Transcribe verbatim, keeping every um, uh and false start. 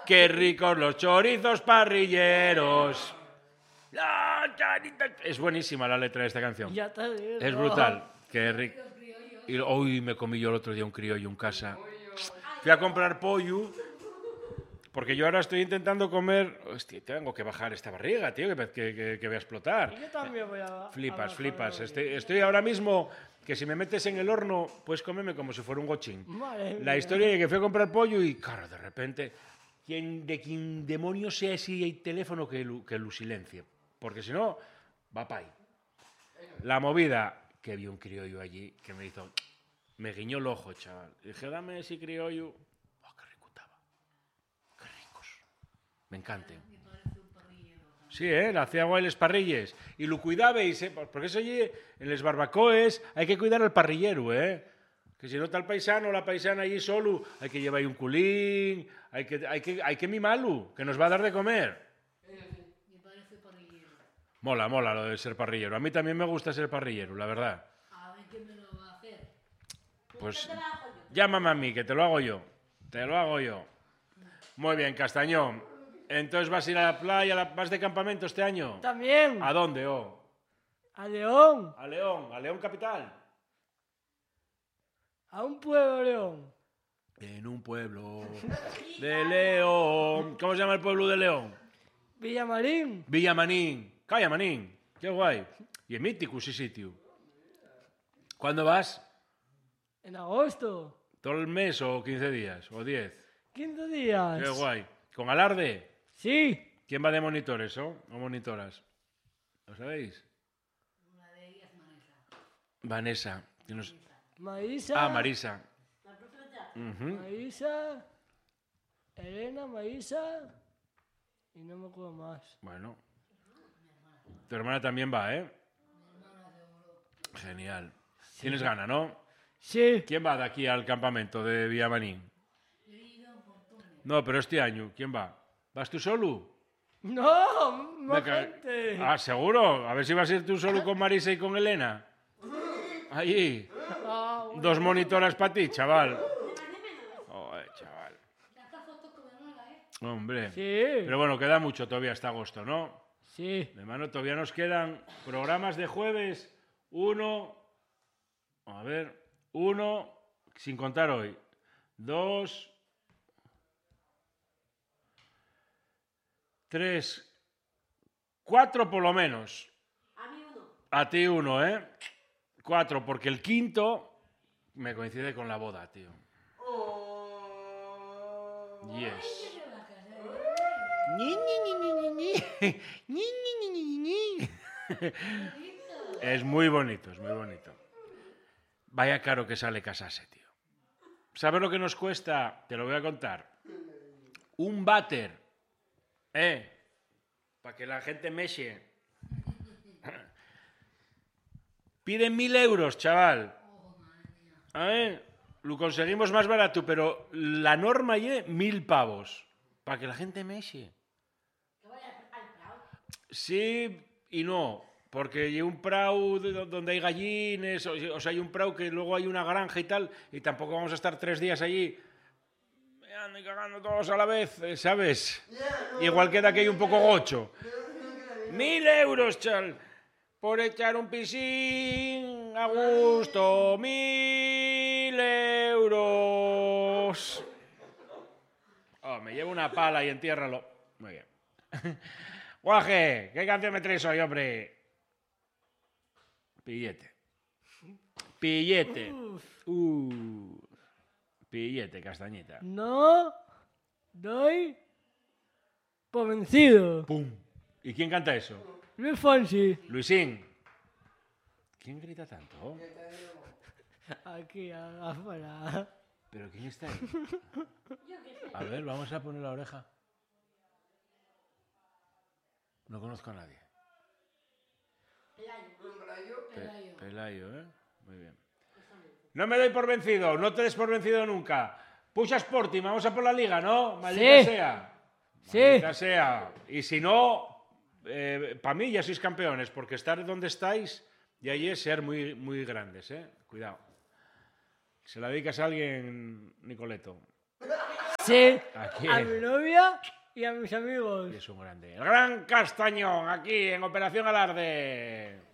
Qué ricos los chorizos parrilleros. Es buenísima la letra de esta canción. Ya te digo. Es brutal. Qué rico. Y hoy me comí yo el otro día un criollo en casa. Fui a comprar pollo. Porque yo ahora estoy intentando comer... Hostia, tengo que bajar esta barriga, tío, que, que, que voy a explotar. Yo también voy a... Flipas, a flipas. bajar Estoy, estoy ahora mismo que si me metes en el horno, puedes comerme como si fuera un gochín. Madre La mía. historia de que fui a comprar pollo y, claro, de repente, ¿quién, de quién demonios sea ese teléfono que lo, que lo silencie? Porque si no, va pa' ahí. La movida, que vi un criollo allí que me hizo... Me guiñó el ojo, chaval. Y dije, dame ese criollo... Me encanta. Sí, ¿eh? Le hacía guay los parrilles. Y lo cuidabais, ¿eh? Porque eso allí, en les barbacoes, hay que cuidar al parrillero, ¿eh? Que si no está el paisano o la paisana allí solo, hay que llevar ahí un culín, hay que, hay que, hay que mimarlo, que nos va a dar de comer. Mola, mola lo de ser parrillero. A mí también me gusta ser parrillero, la verdad. A ver quién me lo va a hacer. Pues llámame a mí, que te lo hago yo. Te lo hago yo. Muy bien, Castañón. Entonces vas a ir a la playa, vas de campamento este año. También. ¿A dónde, oh? A León. A León, a León capital. A un pueblo de León. En un pueblo de León. ¿Cómo se llama el pueblo de León? Villamarín. Villamanín. Calla, Manín. Qué guay. Y es mítico ese sitio. ¿Cuándo vas? En agosto. ¿Todo el mes o quince días? ¿O diez? quince días. Qué guay. ¿Con alarde? Sí. ¿Quién va de monitores, oh? ¿O monitoras? ¿Lo sabéis? Una de ellas, Vanessa. Vanessa. Que nos- Marisa. Ah, Marisa. La profeta. Ujú. Marisa. Elena, Marisa. Y no me acuerdo más. Bueno. Tu hermana también va, ¿eh? Genial. Tienes ganas, ¿no? Sí. ¿Quién va de aquí al campamento de Villamanín? No, pero este año, ¿quién va? ¿Vas tú solo? No, más Me ca- gente. Ah, ¿seguro? A ver si vas a ir tú solo con Marisa y con Elena. Allí. Ah, bueno. Dos monitoras para ti, chaval. Joder, chaval. Saca fotos con mi hermana, ¿eh? Hombre. Sí. Pero bueno, queda mucho todavía hasta agosto, ¿no? Sí. Mi hermano, todavía nos quedan programas de jueves. Uno. A ver. Uno. Sin contar hoy. Dos. Tres. Cuatro por lo menos. A mí uno. A ti uno, ¿eh? Cuatro, porque el quinto me coincide con la boda, tío. Yes. Ñi, ñi, ñi, ñi, ñi, ñi. Ñi, ñi, ñi, ñi, ñi. Es muy bonito, es muy bonito. Vaya caro que sale casarse, tío. ¿Sabes lo que nos cuesta? Te lo voy a contar. Un váter, ¿eh? Para que la gente meche. Piden mil euros, chaval. A ver, lo conseguimos más barato, pero la norma es mil pavos. Para que la gente meche. Que vaya al prado. Sí y no, porque hay un prau de- donde hay gallines, o o sea, hay un prau que luego hay una granja y tal, y tampoco vamos a estar tres días allí meando y cagando todos a la vez, eh, ¿sabes? Igual queda que hay un poco gocho. Mil euros, chal, por echar un pisín a gusto, mil euros. Oh, me llevo una pala y entiérralo. Muy bien. Guaje, ¿qué canción me traes hoy, hombre? Pillete. Pillete. Uh, pillete, castañita. No doy por vencido. Pum. ¿Y quién canta eso? Luis Fonsi. Luisín. ¿Quién grita tanto? Aquí a- afuera. ¿Pero quién está ahí? A ver, vamos a poner la oreja. No conozco a nadie. Pe- Pelayo, ¿eh? Muy bien. No me doy por vencido, no te des por vencido nunca. Pucha Sporting, vamos a por la liga, ¿no? Maldita Sí. sea. Sí. Maldita sea. Y si no, eh, para mí ya sois campeones, porque estar donde estáis y ahí es ser muy, muy grandes, ¿eh? Cuidado. Se la dedicas a alguien, Nicoleto. Sí, ¿A a quién? mi novia y a mis amigos. Es un grande. El Gran Castañón, aquí en Operación Alarde.